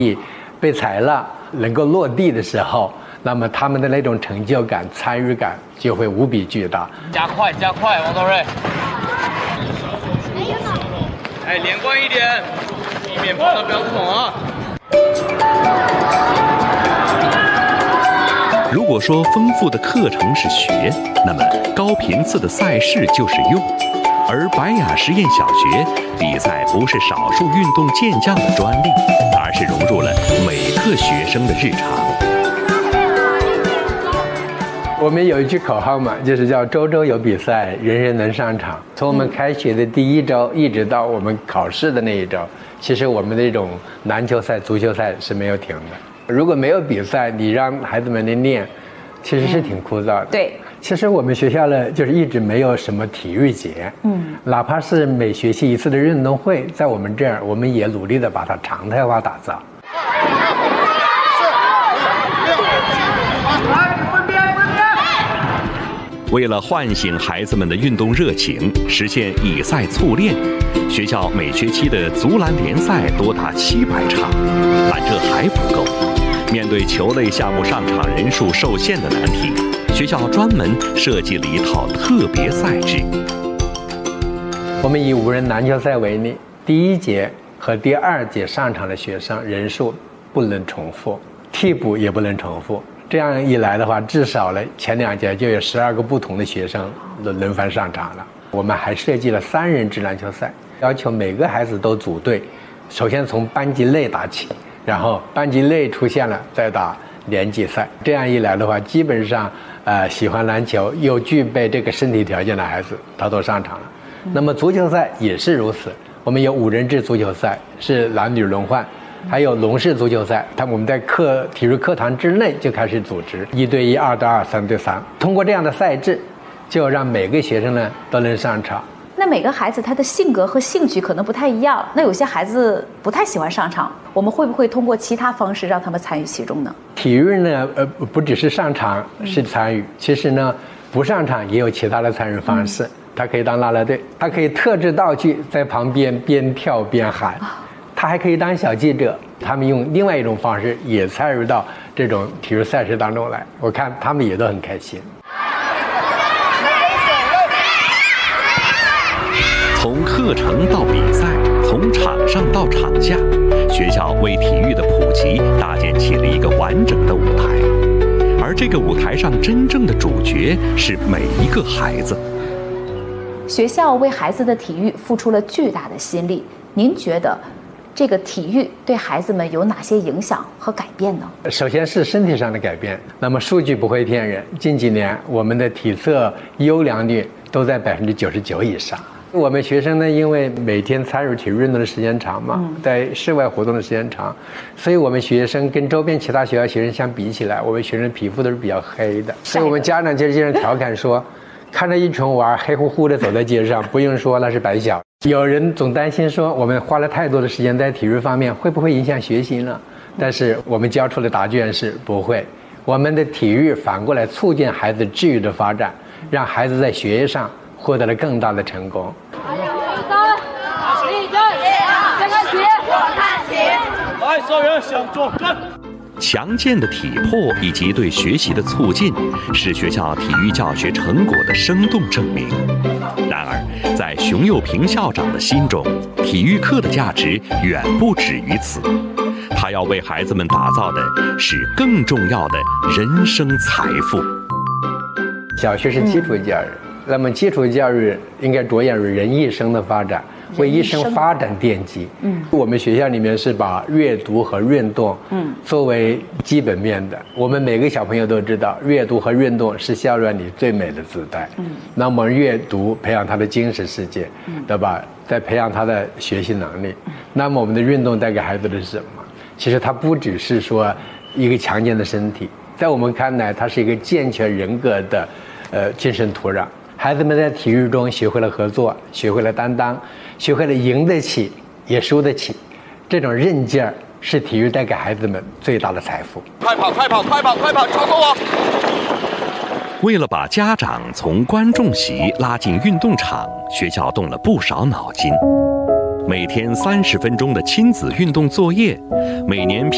被采纳能够落地的时候，那么他们的那种成就感、参与感就会无比巨大。 加快，王东瑞。哎，连贯一点，避免跑得不要猛啊。 如果说丰富的课程是学，那么高频次的赛事就是用。而白雅实验小学比赛不是少数运动健将的专利，而是融入了每个学生的日常。 我们有一句口号嘛，就是叫周周有比赛，人人能上场。从我们开学的第一周一直到我们考试的那一周，其实我们的这种篮球赛、足球赛是没有停的。如果没有比赛，你让孩子们练，其实是挺枯燥的。 对。 其实我们学校呢，就是一直没有什么体育节，哪怕是每学期一次的运动会，在我们这儿，我们也努力的把它常态化打造。 为了唤醒孩子们的运动热情，实现以赛促练，学校每学期的足篮联赛多达700场，但这还不够。面对球类项目上场人数受限的难题，学校专门设计了一套特别赛制。 我们以5人篮球赛为例，第1节和第2节上场的学生人数不能重复，替补也不能重复。这样一来的话，至少呢前2节就有12个不同的学生轮番上场了。我们还设计了3人制篮球赛，要求每个孩子都组队，首先从班级内打起，然后班级内出现了再打联级赛。这样一来的话，基本上喜欢篮球又具备这个身体条件的孩子他都上场了。那么足球赛也是如此，我们有5人制足球赛，是男女轮换，还有龙式足球赛，我们在体育课堂之内就开始组织1对1、2对2、3对3。通过这样的赛制，就让每个学生呢都能上场。 那每个孩子他的性格和兴趣可能不太一样，那有些孩子不太喜欢上场，我们会不会通过其他方式让他们参与其中呢？ 体育呢，不只是上场是参与，其实呢，不上场也有其他的参与方式。他可以当啦啦队，他可以特制道具在旁边边跳边喊，他还可以当小记者。他们用另外一种方式也参与到这种体育赛事当中来，我看他们也都很开心。 从课程到比赛，从场上到场下，学校为体育的普及搭建起了一个完整的舞台。而这个舞台上真正的主角是每一个孩子。 学校为孩子的体育付出了巨大的心力，您觉得这个体育对孩子们有哪些影响和改变呢？ 首先是身体上的改变，那么数据不会骗人，近几年我们的体测优良率都在99%以上。我们学生呢，因为每天参与体育运动的时间长嘛，在室外活动的时间长，所以我们学生跟周边其他学校学生相比起来，我们学生皮肤都是比较黑的，所以我们家长就经常调侃说，看着一群娃黑乎乎的走在街上，不用说那是白小。有人总担心说，我们花了太多的时间在体育方面，会不会影响学习呢？但是我们交出的答卷是不会，我们的体育反过来促进孩子智育的发展，让孩子在学业上获得了更大的成功。 来，所有人向左转。 强健的体魄以及对学习的促进，是学校体育教学成果的生动证明。然而，在熊幼平校长的心中，体育课的价值远不止于此。他要为孩子们打造的是更重要的人生财富。 小学是基础教育，那么基础教育应该着眼于人一生的发展，为一生发展奠基。我们学校里面是把阅读和运动作为基本面的。我们每个小朋友都知道，阅读和运动是校园里最美的姿态。那么阅读培养他的精神世界，对吧？再培养他的学习能力。那么我们的运动带给孩子的是什么？其实它不只是说一个强健的身体，在我们看来，它是一个健全人格的精神土壤。孩子们在体育中学会了合作，学会了担当，学会了赢得起也输得起，这种韧劲儿是体育带给孩子们最大的财富。 快跑，超过我！ 为了把家长从观众席拉进运动场，学校动了不少脑筋。每天30分钟的亲子运动作业，每年